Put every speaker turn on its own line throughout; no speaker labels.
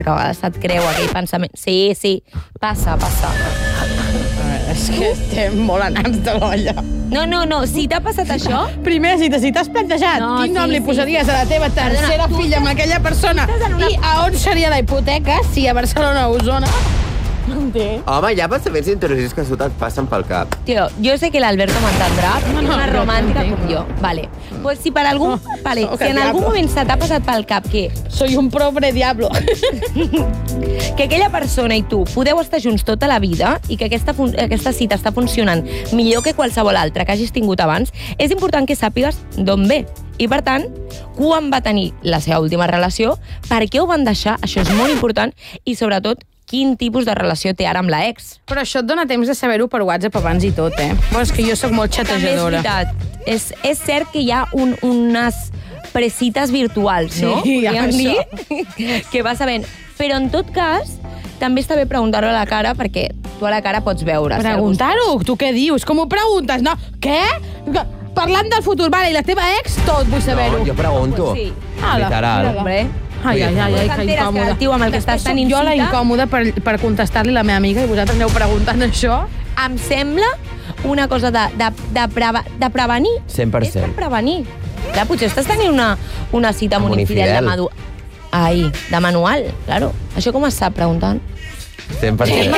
que a vegades et creu aquell pensament. Sí, passa.
És que estem molt anants de l'olla.
No, si t'ha passat això...
Primera cita, si t'has plantejat quin nom li posaries a la teva tercera filla amb aquella persona i a on seria la hipoteca, si a Barcelona o Osona... No entenc.
Home, hi ha pensaments intrusits que a tu et passen pel cap.
Tio, jo sé que l'Alberto m'entendrà, és una romàntica com jo. Vale. Pues si per algun... Vale, si en algun moment se t'ha passat pel cap que...
Soy un pobre diablo.
Que aquella persona i tu podeu estar junts tota la vida i que aquesta cita està funcionant millor que qualsevol altra que hagis tingut abans, és important que sàpigues d'on ve. I, per tant, quan va tenir la seva última relació, per què ho van deixar, això és molt important, i, sobretot, quin tipus de relació té ara amb la ex.
Però això et dona temps de saber-ho per WhatsApp abans i tot, Bueno, és que jo sóc molt xatejadora.
També és veritat. És cert que hi ha unes precites virtuals, no?
Sí, això.
Que vas sabent. Però, en tot cas, també està bé preguntar-ho a la cara, perquè tu a la cara pots veure.
Preguntar-ho? Tu què dius? Com ho preguntes? No, què? Parlant del futur, vale, i la teva ex, tot vull saber-ho.
No, jo pregunto.
Sí.
Literal.
Hombre.
Ai, que incòmode.
El tio amb el que estàs tenint
jo la
cita...
incòmoda per contestar-li la meva amiga i vosaltres aneu preguntant això.
Em sembla una cosa de prevenir.
100%.
És per prevenir. Clar, potser estàs tenint una cita amb un infidel de manual, claro. Això com es sap preguntant?
100%.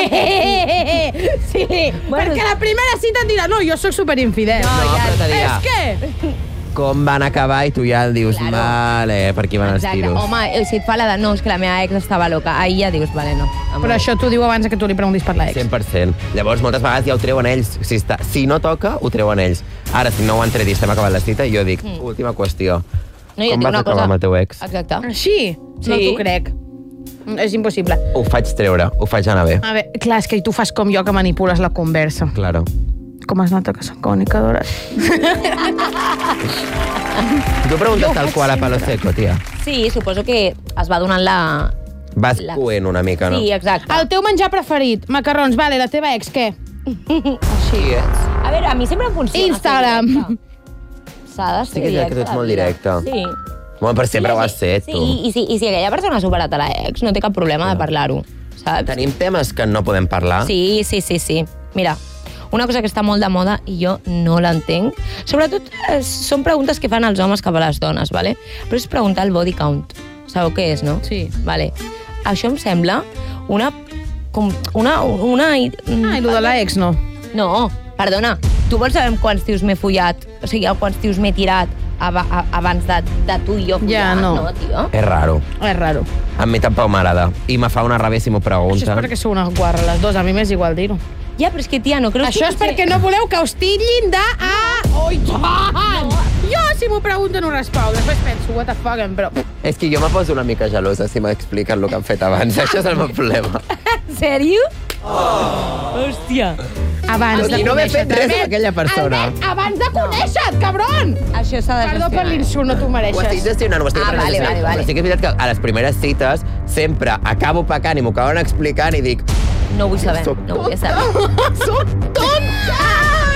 Sí, perquè la primera cita et dirà no, jo sóc superinfidel.
No, però te dirà...
És que...
Com van acabar i tu ja el dius, vale, per aquí van els tiros.
Home, si et fa la de no, és que la meva ex estava loca, ahir ja dius, vale, no.
Però això t'ho diu abans que tu li preguntis per l'ex.
100%. Llavors, moltes vegades ja ho treuen ells. Si no toca, ho treuen ells. Ara, si no ho han tret i estem acabant la cita, jo dic, última qüestió. Com vas acabar amb el teu ex?
Exacte.
Així? No t'ho crec. És impossible.
Ho faig treure, ho faig anar bé.
A veure, clar, és que tu fas com jo, que manipules la conversa.
Claro.
Com es nota que són comunicadores.
Tu preguntes tal qual a palo seco, tia.
Sí, suposo que es va donant la...
Vas coent una mica, no?
Sí, exacte.
El teu menjar preferit, macarrons, vale, la teva ex, què?
Així és.
A veure, a mi sempre em funciona.
Instagram.
S'ha de ser
Sí, que tu ets molt directe.
Sí.
Bueno, per sempre ho has set, tu.
Sí, i si aquella persona ha superat a l'ex, no té cap problema de parlar-ho, saps?
Tenim temes que no podem parlar.
Sí. Mira, una cosa que està molt de moda i jo no l'entenc. Sobretot són preguntes que fan els homes cap a les dones, ¿vale? Però és preguntar el body count. Sabeu què és, no?
Sí.
Vale. Això em sembla una...
I lo de l'ex, no?
No, perdona. Tu vols saber quants tios m'he follat? O sigui, quants tios m'he tirat abans de tu i jo follar?
Ja, no.
No, tio.
És raro.
És raro.
A mi tampoc m'agrada. I me fa una ràbia si m'ho pregunten.
Això és perquè sou una guarra, les dues. A mi m'és igual dir-ho.
Ja, però és que, tia, no creus
Això és perquè no voleu que us titllin de... Oi, tant! Jo, si m'ho pregunten, ho responc. Després penso, what the fuck, però...
És que jo me poso una mica gelosa si m'expliquen el que han fet abans. Això és el meu problema.
En sèrio? Hòstia.
Abans de
I no m'he
conèixer-te.
fet res amb aquella persona.
Albert, abans de conèixer-te, cabron!
Això s'ha de
Perdó per l'insult, no t'ho
Ho estic
mereixes.
gestionant, ho estic
vale.
Però sí que és veritat que a les primeres cites sempre acabo pecant i m'ho acaben explicant i dic...
No vull saber, no vull saber.
Soc tonta!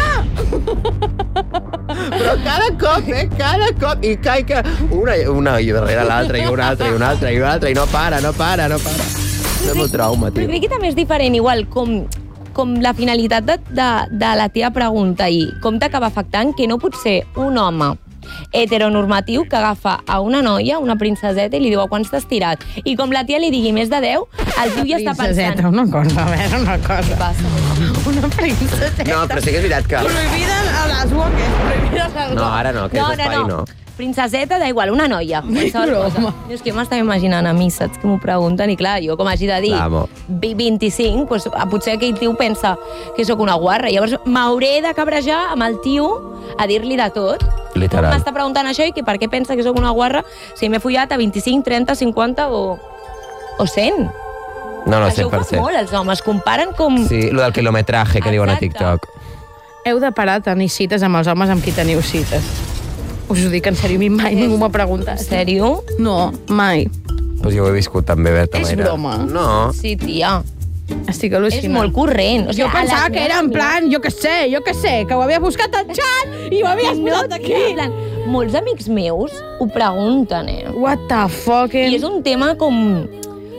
Però cada cop, i caic una i darrere l'altra, i una altra, i no para. És el meu trauma,
Però
tio.
crec que també és diferent, igual, com la finalitat de la teva pregunta i com t'acaba afectant, que no pot ser un home heteronormatiu que agafa a una noia, una princeseta, i li diu a quants t'has tirat. I com la tia li digui més de 10, el tio ja està pensant...
Princeseta, una cosa, a veure, una cosa.
Què passa?
Una princeseta.
No, però sí que és veritat que...
Prohibida a les walkers, prohibida a les
No, ara no, que és espai no.
Princeseta, da igual, una noia. Qualsevol cosa. És que m'estava imaginant a mi, saps, que m'ho pregunten, i clar, jo com hagi de dir 25, doncs, potser aquell tio pensa que sóc una guarra. Llavors m'hauré de cabrejar amb el tio a dir-li de tot.
Literal.
M'està preguntant això i que per què pensa que sóc una guarra si m'he follat a 25, 30, 50 o 100.
No,
Això
100%.
ho fan molt, els homes. Comparen com...
Sí, lo del quilometraje que diuen a TikTok.
Heu de parar de tenir cites amb els homes amb qui teniu cites. Us ho dic en sèrio, a mi mai ningú m'ha preguntat.
En sèrio?
No, mai.
Pues jo ho he viscut també, Berta.
És broma?
No.
Sí, tia.
Estic
És
al·lucinant.
molt corrent. O sigui,
Jo pensava que era en plan, jo què sé, que ho havia buscat al xat i ho havies posat aquí.
En plan, molts amics meus ho pregunten,
What the fuck?
I és un tema com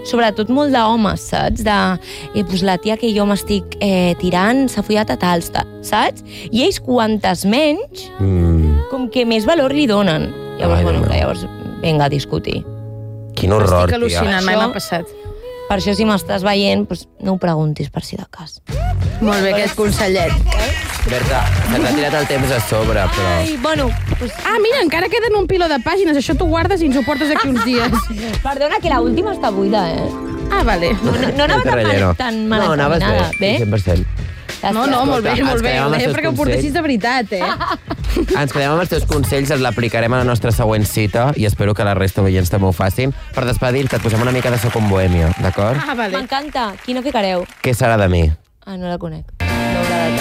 sobretot molt d'homes, saps? Pues la tia que jo m'estic tirant s'ha follat a tals, saps? I ells, quantes menys, com que més valor li donen. Llavors, vinga a discutir.
Quin horror, tia.
Estic al·lucinant, mai m'ha passat.
Per això, si m'estàs veient, no ho preguntis per si de cas.
Molt bé, aquest consellet.
Berta, se t'ha tirat el temps a sobre, però...
Ai, bueno...
mira, encara queden un piló de pàgines. Això t'ho guardes i ens ho portes d'aquí uns dies.
Perdona, que l'última està buida,
vale.
No anava tan mal
encaminada. No, anaves bé, 100%.
No, molt bé, perquè ho portessis de veritat,
Ens quedem amb els teus consells, els l'aplicarem a la nostra següent cita i espero que la resta d'oients també ho facin. Per despedir-te, et posem una mica de So con Bohèmia, d'acord?
Vale.
M'encanta. Quina ficareu?
Què serà de mi?
No la conec.